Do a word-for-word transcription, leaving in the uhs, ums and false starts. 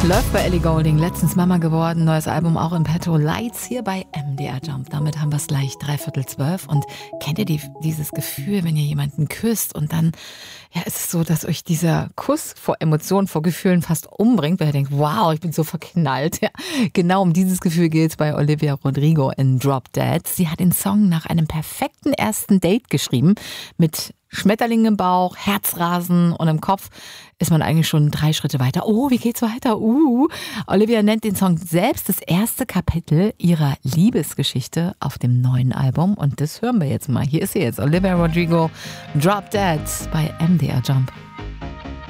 Läuft bei Ellie Goulding, letztens Mama geworden, neues Album auch in petto, Lights hier bei M D R Jump. Damit haben wir es gleich dreiviertel zwölf. Und kennt ihr die, dieses Gefühl, wenn ihr jemanden küsst und dann ja, ist es so, dass euch dieser Kuss vor Emotionen, vor Gefühlen fast umbringt, weil ihr denkt, wow, ich bin so verknallt. Ja, genau um dieses Gefühl geht es bei Olivia Rodrigo in Drop Dead. Sie hat den Song nach einem perfekten ersten Date geschrieben mit Schmetterlingen im Bauch, Herzrasen und im Kopf ist man eigentlich schon drei Schritte weiter. Oh, wie geht's weiter? Uh. Olivia nennt den Song selbst das erste Kapitel ihrer Liebesgeschichte auf dem neuen Album. Und das hören wir jetzt mal. Hier ist sie jetzt, Olivia Rodrigo, Drop Dead bei M D R Jump.